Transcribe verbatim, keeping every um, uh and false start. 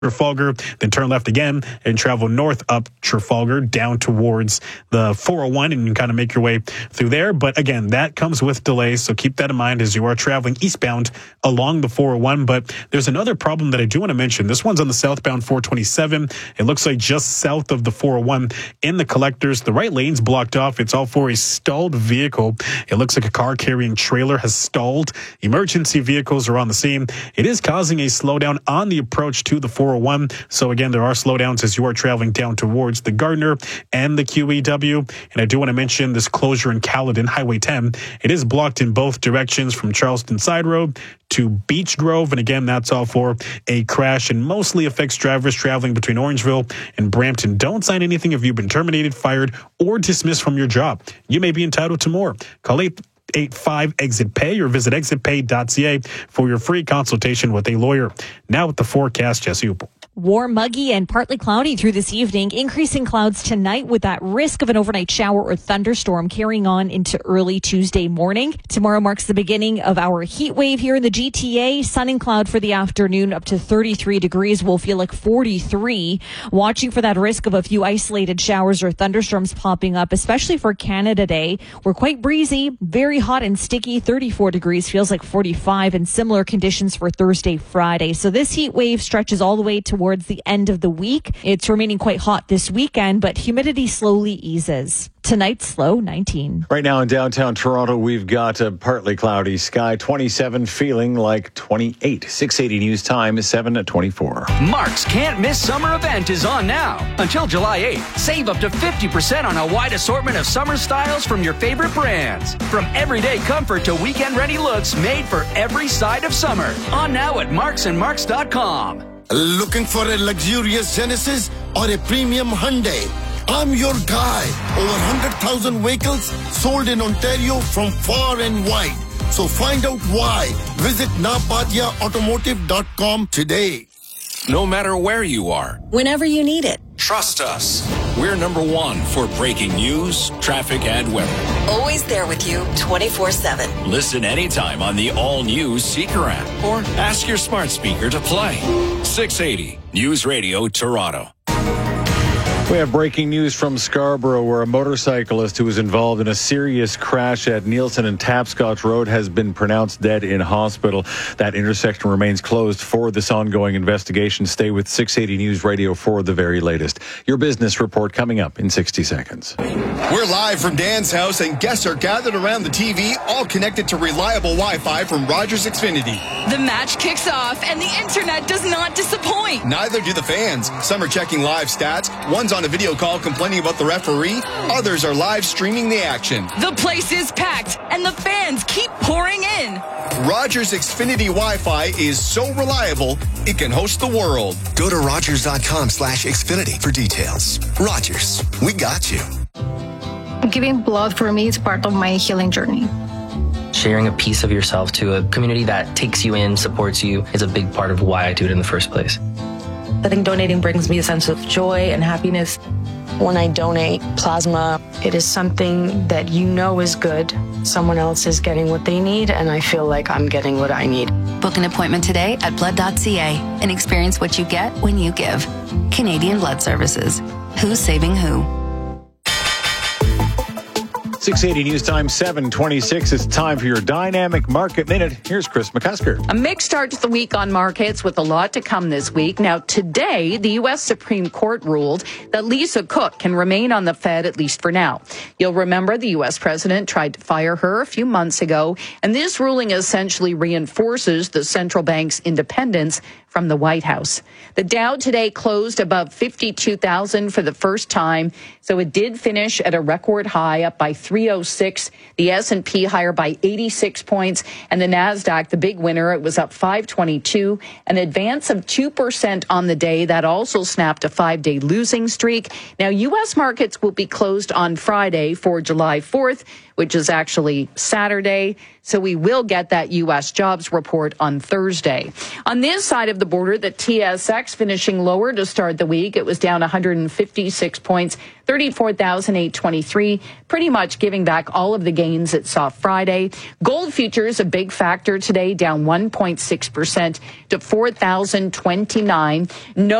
Trafalgar, then turn left again and travel north up Trafalgar down towards the four oh one, and you can kind of make your way through there. But again, that comes with delays, so keep that in mind as you are traveling eastbound along the four oh one. But there's another problem that I do want to mention. This one's on the southbound four twenty-seven. It looks like just south of the four oh one in the collectors. The right lane's blocked off. It's all for a stalled vehicle. It looks like a car carrying trailer has stalled. Emergency vehicles are on the scene. It is causing a slowdown on the approach to the four oh one. So again, there are slowdowns as you are traveling down towards the Gardner and the Q E W. And I do want to mention this closure in Caledon, Highway ten. It is blocked in both directions from Charleston Side Road to Beach Grove. And again, that's all for a crash and mostly affects drivers traveling between Orangeville and Brampton. Don't sign anything if you've been terminated, fired, or dismissed from your job. You may be entitled to more. Call eight eight five exit pay or visit exit pay dot c a for your free consultation with a lawyer. Now with the forecast, Jesse Upel. Warm, muggy, and partly cloudy through this evening. Increasing clouds tonight with that risk of an overnight shower or thunderstorm carrying on into early Tuesday morning. Tomorrow marks the beginning of our heat wave here in the G T A. Sun and cloud for the afternoon up to thirty-three degrees. Will feel like forty-three. Watching for that risk of a few isolated showers or thunderstorms popping up, especially for Canada Day. We're quite breezy, very hot and sticky. thirty-four degrees feels like forty-five, and similar conditions for Thursday, Friday. So this heat wave stretches all the way to towards the end of the week. It's remaining quite hot this weekend, but humidity slowly eases. Tonight's low nineteen. Right now in downtown Toronto, we've got a partly cloudy sky, twenty-seven, feeling like twenty-eight. six eighty News Time is seven at twenty-four. Mark's Can't Miss Summer event is on now. Until July eighth, save up to fifty percent on a wide assortment of summer styles from your favorite brands. From everyday comfort to weekend-ready looks made for every side of summer. On now at marks and marks dot com. Looking for a luxurious Genesis or a premium Hyundai? I'm your guy. Over one hundred thousand vehicles sold in Ontario from far and wide. So find out why. Visit napadia automotive dot com today. No matter where you are, whenever you need it, trust us. We're number one for breaking news, traffic, and weather. Always there with you twenty-four seven. Listen anytime on the all-new Seeker app or ask your smart speaker to play. six eighty News Radio Toronto. We have breaking news from Scarborough, where a motorcyclist who was involved in a serious crash at Nielsen and Tapscott Road has been pronounced dead in hospital. That intersection remains closed for this ongoing investigation. Stay with six eighty News Radio for the very latest. Your business report coming up in sixty seconds. We're live from Dan's house, and guests are gathered around the T V, all connected to reliable Wi-Fi from Rogers Xfinity. The match kicks off, and the internet does not disappoint. Neither do the fans. Some are checking live stats. One's on a video call complaining about the referee. Others are live streaming the action. The place is packed, and the fans keep pouring in. Rogers Xfinity Wi-Fi is so reliable, it can host the world. Go to rogers dot com slash Xfinity for details. Rogers, we got you. Giving blood for me is part of my healing journey. Sharing a piece of yourself to a community that takes you in, supports you, is a big part of why I do it in the first place. I think donating brings me a sense of joy and happiness. When I donate plasma, it is something that you know is good. Someone else is getting what they need, and I feel like I'm getting what I need. Book an appointment today at blood dot c a and experience what you get when you give. Canadian Blood Services. Who's saving who? six eighty News Time, seven twenty-six. It's time for your Dynamic Market Minute. Here's Chris McCusker. A mixed start to the week on markets with a lot to come this week. Now, today, the U S Supreme Court ruled that Lisa Cook can remain on the Fed, at least for now. You'll remember the U S president tried to fire her a few months ago, and this ruling essentially reinforces the central bank's independence from the White House. The Dow today closed above fifty-two thousand for the first time, so it did finish at a record high, up by three oh six. The S and P higher by eighty-six points, and the Nasdaq, the big winner, it was up five twenty-two, an advance of two percent on the day. That also snapped a five-day losing streak. Now, U S markets will be closed on Friday for July fourth, which is actually Saturday. So we will get that U S jobs report on Thursday. On this side of the the border, the T S X finishing lower to start the week. It was down one hundred fifty-six points, thirty-four thousand eight hundred twenty-three, pretty much giving back all of the gains it saw Friday. Gold futures, a big factor today, down one point six percent to four thousand twenty-nine. No